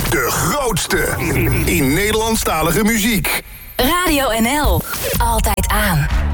De grootste in Nederlandstalige muziek. Radio NL. Altijd aan.